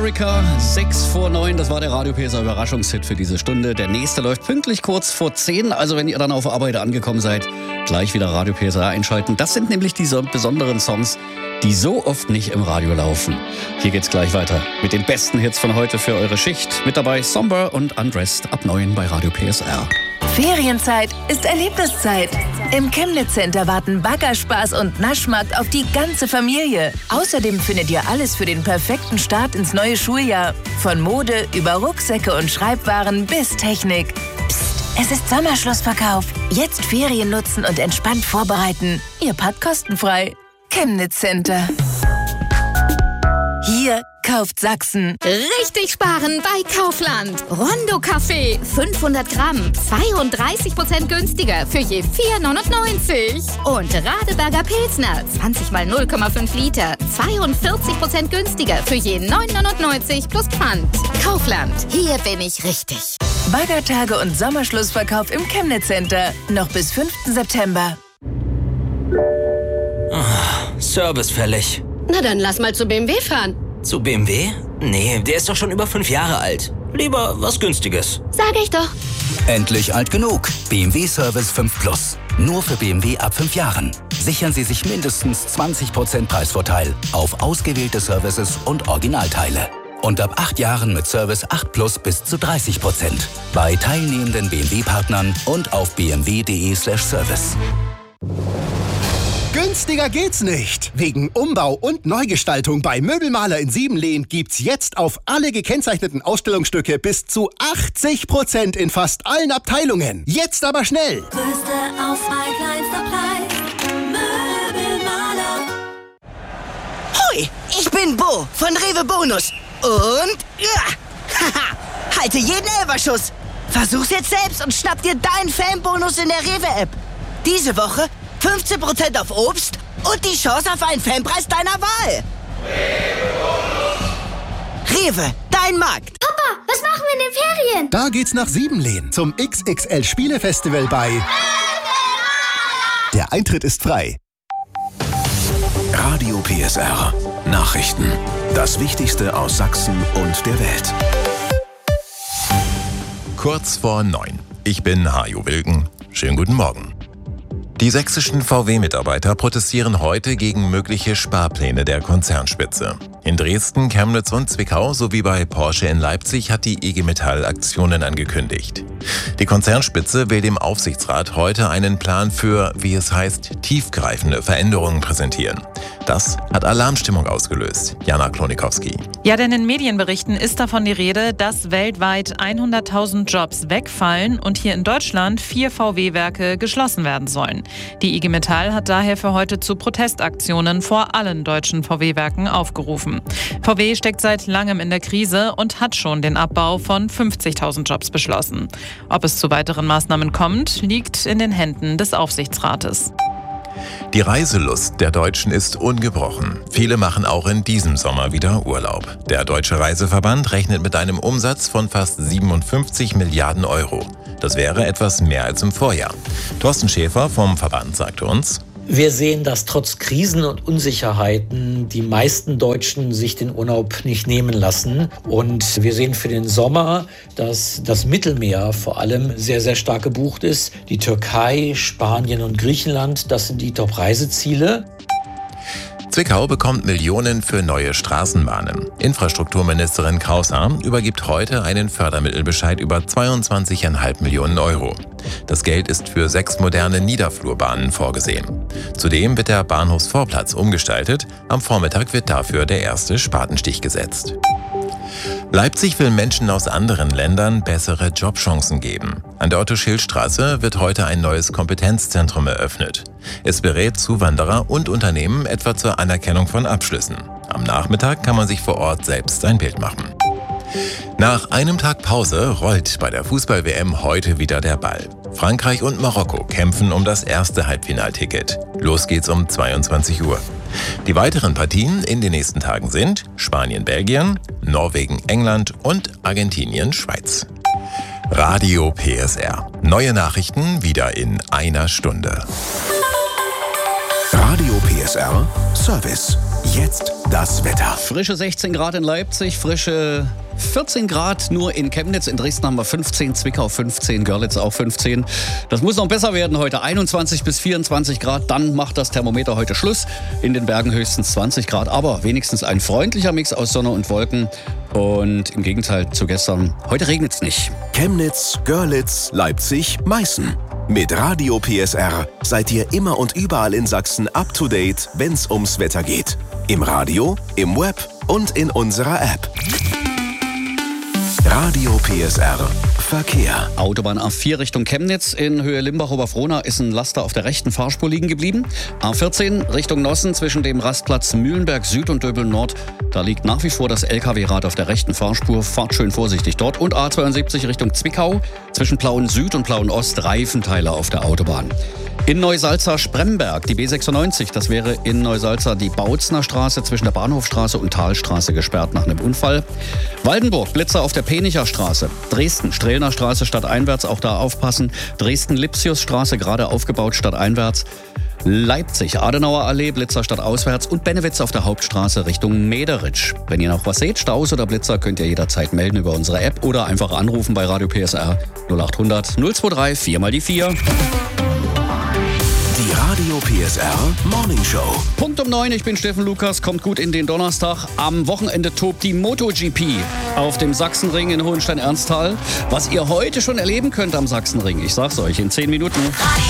America, 6 vor 9, das war der Radio PSR Überraschungshit für diese Stunde. Der nächste läuft pünktlich kurz vor 10, also wenn ihr dann auf Arbeit angekommen seid, gleich wieder Radio PSR einschalten. Das sind nämlich diese besonderen Songs, die so oft nicht im Radio laufen. Hier geht's gleich weiter mit den besten Hits von heute für eure Schicht. Mit dabei Somber und Undressed ab 9 bei Radio PSR. Ferienzeit ist Erlebniszeit. Im Chemnitz Center warten Baggerspaß und Naschmarkt auf die ganze Familie. Außerdem findet ihr alles für den perfekten Start ins neue Schuljahr. Von Mode über Rucksäcke und Schreibwaren bis Technik. Psst, es ist Sommerschlussverkauf. Jetzt Ferien nutzen und entspannt vorbereiten. Ihr Pad kostenfrei. Chemnitz Center. Hier kauft Sachsen. Richtig sparen bei Kaufland. Rondo Kaffee, 500 Gramm, 32% günstiger für je 4,99. Und Radeberger Pilsner, 20 mal 0,5 Liter, 42% günstiger für je 9,99 plus Pfand. Kaufland, hier bin ich richtig. Baggertage und Sommerschlussverkauf im Chemnitz Center. Noch bis 5. September. Service fällig. Na dann lass mal zu BMW fahren. Zu BMW? Nee, der ist doch schon über 5 Jahre alt. Lieber was Günstiges. Sag ich doch. Endlich alt genug. BMW Service 5 Plus. Nur für BMW ab 5 Jahren. Sichern Sie sich mindestens 20% Preisvorteil auf ausgewählte Services und Originalteile. Und ab 8 Jahren mit Service 8 Plus bis zu 30%. Bei teilnehmenden BMW-Partnern und auf bmw.de/service. Günstiger geht's nicht. Wegen Umbau und Neugestaltung bei Möbelmaler in Siebenlehn gibt's jetzt auf alle gekennzeichneten Ausstellungsstücke bis zu 80% in fast allen Abteilungen. Jetzt aber schnell. Größte Auswahl, kleinster Preis. Möbelmaler. Hoi, ich bin Bo von Rewe Bonus. Und halte jeden Elferschuss. Versuch's jetzt selbst und schnapp dir deinen Fanbonus in der Rewe-App. Diese Woche 15% auf Obst und die Chance auf einen Fanpreis deiner Wahl. Rewe, dein Markt. Papa, was machen wir in den Ferien? Da geht's nach Siebenlehn zum XXL Spielefestival bei... Der Eintritt ist frei. Radio PSR. Nachrichten. Das Wichtigste aus Sachsen und der Welt. Kurz vor 9. Ich bin Hajo Wilken. Schönen guten Morgen. Die sächsischen VW-Mitarbeiter protestieren heute gegen mögliche Sparpläne der Konzernspitze. In Dresden, Chemnitz und Zwickau sowie bei Porsche in Leipzig hat die IG Metall Aktionen angekündigt. Die Konzernspitze will dem Aufsichtsrat heute einen Plan für, wie es heißt, tiefgreifende Veränderungen präsentieren. Das hat Alarmstimmung ausgelöst. Jana Klonikowski. Ja, denn in Medienberichten ist davon die Rede, dass weltweit 100.000 Jobs wegfallen und hier in Deutschland 4 VW-Werke geschlossen werden sollen. Die IG Metall hat daher für heute zu Protestaktionen vor allen deutschen VW-Werken aufgerufen. VW steckt seit langem in der Krise und hat schon den Abbau von 50.000 Jobs beschlossen. Ob es zu weiteren Maßnahmen kommt, liegt in den Händen des Aufsichtsrates. Die Reiselust der Deutschen ist ungebrochen. Viele machen auch in diesem Sommer wieder Urlaub. Der Deutsche Reiseverband rechnet mit einem Umsatz von fast 57 Milliarden Euro. Das wäre etwas mehr als im Vorjahr. Thorsten Schäfer vom Verband sagte uns: Wir sehen, dass trotz Krisen und Unsicherheiten die meisten Deutschen sich den Urlaub nicht nehmen lassen. Und wir sehen für den Sommer, dass das Mittelmeer vor allem sehr, sehr stark gebucht ist. Die Türkei, Spanien und Griechenland, das sind die Top-Reiseziele. Zwickau bekommt Millionen für neue Straßenbahnen. Infrastrukturministerin Kraushaar übergibt heute einen Fördermittelbescheid über 22,5 Millionen Euro. Das Geld ist für 6 moderne Niederflurbahnen vorgesehen. Zudem wird der Bahnhofsvorplatz umgestaltet. Am Vormittag wird dafür der erste Spatenstich gesetzt. Leipzig will Menschen aus anderen Ländern bessere Jobchancen geben. An der Otto-Schild-Straße wird heute ein neues Kompetenzzentrum eröffnet. Es berät Zuwanderer und Unternehmen etwa zur Anerkennung von Abschlüssen. Am Nachmittag kann man sich vor Ort selbst ein Bild machen. Nach einem Tag Pause rollt bei der Fußball-WM heute wieder der Ball. Frankreich und Marokko kämpfen um das erste Halbfinalticket. Los geht's um 22 Uhr. Die weiteren Partien in den nächsten Tagen sind Spanien-Belgien, Norwegen-England und Argentinien-Schweiz. Radio PSR. Neue Nachrichten wieder in einer Stunde. Radio PSR Service. Jetzt das Wetter. Frische 16 Grad in Leipzig, frische 14 Grad nur in Chemnitz. In Dresden haben wir 15, Zwickau 15, Görlitz auch 15. Das muss noch besser werden heute. 21 bis 24 Grad, dann macht das Thermometer heute Schluss. In den Bergen höchstens 20 Grad, aber wenigstens ein freundlicher Mix aus Sonne und Wolken. Und im Gegenteil zu gestern, heute regnet es nicht. Chemnitz, Görlitz, Leipzig, Meißen. Mit Radio PSR seid ihr immer und überall in Sachsen up to date, wenn's ums Wetter geht. Im Radio, im Web und in unserer App. Radio PSR Verkehr. Autobahn A4 Richtung Chemnitz in Höhe Limbach-Oberfrohna ist ein Laster auf der rechten Fahrspur liegen geblieben. A14 Richtung Nossen zwischen dem Rastplatz Mühlenberg Süd und Döbeln Nord. Da liegt nach wie vor das LKW-Rad auf der rechten Fahrspur. Fahrt schön vorsichtig dort. Und A72 Richtung Zwickau zwischen Plauen Süd und Plauen Ost Reifenteile auf der Autobahn. In Neusalza-Spremberg, die B96, das wäre in Neusalza die Bautzner Straße zwischen der Bahnhofstraße und Talstraße gesperrt nach einem Unfall. Waldenburg, Blitzer auf der Penicher Straße. Dresden, Strehlner Straße stadteinwärts, auch da aufpassen. Dresden-Lipsius-Straße gerade aufgebaut stadteinwärts. Leipzig, Adenauer Allee, Blitzer stadtauswärts und Bennewitz auf der Hauptstraße Richtung Mederitsch. Wenn ihr noch was seht, Staus oder Blitzer, könnt ihr jederzeit melden über unsere App oder einfach anrufen bei Radio PSR 0800 023 4 mal die 4. Die Radio PSR Morning Show. Punkt um 9, ich bin Steffen Lukas, kommt gut in den Donnerstag. Am Wochenende tobt die MotoGP auf dem Sachsenring in Hohenstein-Ernsthal. Was ihr heute schon erleben könnt am Sachsenring, ich sag's euch in 10 Minuten.